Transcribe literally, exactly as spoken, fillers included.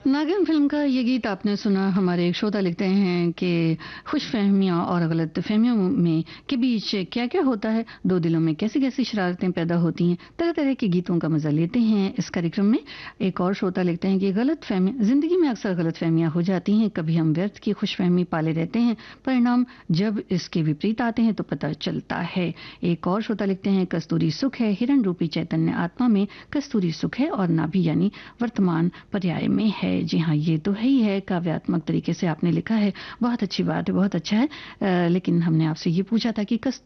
नागिन फ़िल्म का ये गीत आपने सुना। हमारे एक श्रोता लिखते हैं कि खुशफ़हमियाँ और गलतफ़हमियों में के बीच क्या-क्या होता है? दो दिलों में कैसी-कैसी शरारतें पैदा होती हैं? तरह-तरह के गीतों का मज़ा लेते हैं इस कार्यक्रम में। एक और श्रोता लिखते हैं कि गलतफ़हमी ज़िंदगी में अक्सर गलतफ़हमियाँ हो जाती हैं। कभी हम व्यर्थ की खुशफ़हमी पाले रहते हैं, परिणाम जब इसके विपरीत आते हैं तो पता चलता है। एक और श्रोता लिखते हैं कस्तूरी सुख है, हिरण रूपी चैतन्य आत्मा में कस्तूरी सुख है और नाभि यानी वर्तमान पर्याय में है। जी हाँ, ये तो है ही है, काव्यात्मक तरीके से आपने लिखा है। बहुत अच्छी बात है, बहुत अच्छा है। अ, लेकिन हमने आपसे ये पूछा था कि कस्तूरी